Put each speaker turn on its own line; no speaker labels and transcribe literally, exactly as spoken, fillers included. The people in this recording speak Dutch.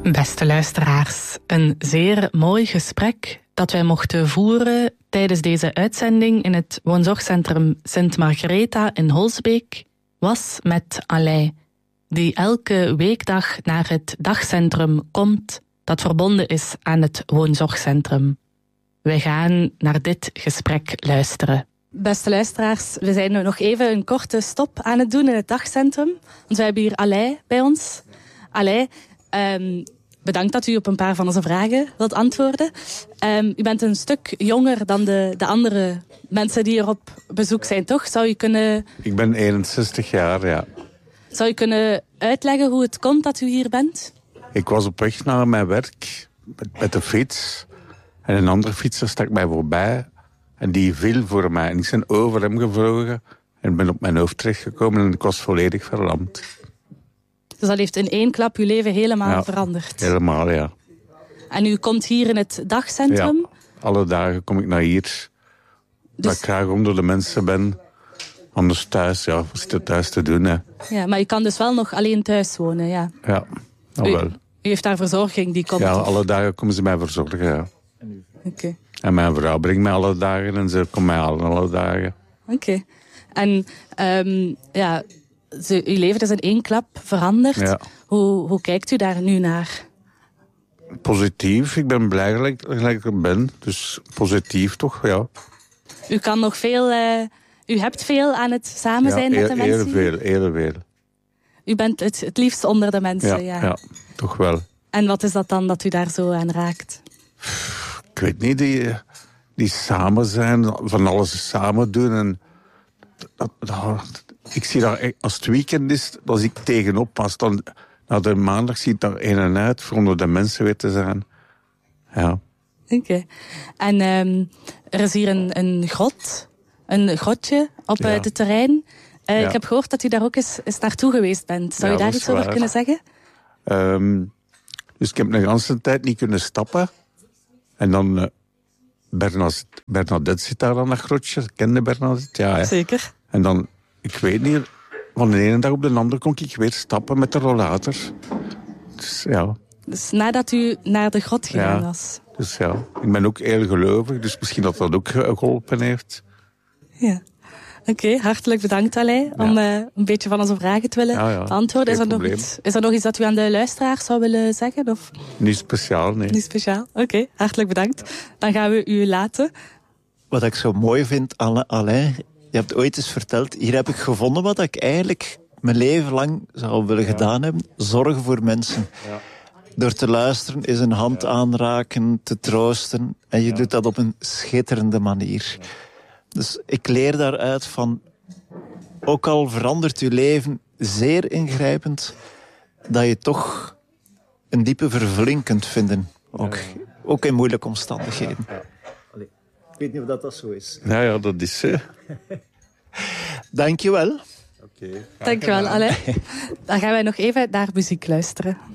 Beste luisteraars, een zeer mooi gesprek dat wij mochten voeren tijdens deze uitzending in het woonzorgcentrum Sint Margaretha in Holsbeek was met Alain, die elke weekdag naar het dagcentrum komt dat verbonden is aan het woonzorgcentrum. Wij gaan naar dit gesprek luisteren. Beste luisteraars, we zijn nog even een korte stop aan het doen in het dagcentrum. Want wij hebben hier Alain bij ons. Alain, um, bedankt dat u op een paar van onze vragen wilt antwoorden. Um, u bent een stuk jonger dan de, de andere mensen die hier op bezoek zijn, toch? Zou u kunnen...
Ik ben eenenzestig jaar, ja.
Zou u kunnen uitleggen hoe het komt dat u hier bent?
Ik was op weg naar mijn werk met, met de fiets. En een andere fietser stak mij voorbij. En die viel voor mij. En ik ben over hem gevlogen. En ben op mijn hoofd terechtgekomen. En ik was volledig verlamd.
Dus dat heeft in één klap uw leven helemaal
ja,
veranderd?
Helemaal, ja.
En u komt hier in het dagcentrum?
Ja, alle dagen kom ik naar hier. Dus... Dat ik graag onder de mensen ben. Anders thuis, ja, wat zit er thuis te doen, hè.
Ja, maar u kan dus wel nog alleen thuis wonen, ja?
Ja, nou wel.
U, u heeft daar verzorging, die komt?
Ja,
of?
alle dagen komen ze mij verzorgen, ja.
Oké. Okay.
En mijn vrouw brengt mij alle dagen en ze komt mij halen alle dagen.
Oké. Okay. En um, ja, ze, uw leven is in één klap veranderd.
Ja.
Hoe, hoe kijkt u daar nu naar?
Positief. Ik ben blij gelijk, gelijk ik ben. Dus positief toch, ja.
U kan nog veel... Uh, u hebt veel aan het samen zijn
ja,
met de mensen?
Heel veel, heel veel.
U bent het, het liefst onder de mensen, ja,
ja. Ja, toch wel.
En wat is dat dan dat u daar zo aan raakt?
Ik weet niet, die, die samen zijn, van alles samen doen. En dat, dat, ik zie daar, als het weekend is, als ik tegenop pas, dan na de maandag zie ik daar een en uit voor onder de mensen weer te zijn. Ja.
Oké. Okay. En um, er is hier een, een grot, een grotje op ja. het terrein. Uh, ja. Ik heb gehoord dat u daar ook eens, eens naartoe geweest bent. Zou ja, je daar iets waar. over kunnen zeggen?
Um, dus ik heb de hele tijd niet kunnen stappen. En dan... Uh, Bernadette, Bernadette zit daar aan dat grotje. Kende Bernadette? Ja, hè.
Zeker.
En dan, ik weet niet, van de ene dag op de andere kon ik weer stappen met de rollator. Dus ja.
Dus nadat u naar de grot gegaan
ja,
was?
Dus ja, ik ben ook heel gelovig, dus misschien dat dat ook geholpen heeft.
Ja. Oké, okay, hartelijk bedankt Alain, ja. om uh, een beetje van onze vragen te willen
ja, ja,
beantwoorden. Is er, nog iets, is er nog iets dat u aan de luisteraars zou willen zeggen? Of?
Niet speciaal, nee.
Niet speciaal, oké, okay, hartelijk bedankt. Dan gaan we u laten.
Wat ik zo mooi vind, Alain, je hebt ooit eens verteld, hier heb ik gevonden wat ik eigenlijk mijn leven lang zou willen ja. gedaan hebben. Zorgen voor mensen. Ja. Door te luisteren is een hand ja. aanraken, te troosten. En je ja. doet dat op een schitterende manier. Ja. Dus ik leer daaruit van, ook al verandert je leven zeer ingrijpend, dat je toch een diepe vervulling kunt vinden. Ook, ook in moeilijke omstandigheden. Ja.
Ik weet niet of dat, dat zo is.
Ja, ja, dat is zo.
Dank je wel.
Okay,
Dank je wel, Alain. Dan gaan wij nog even naar muziek luisteren.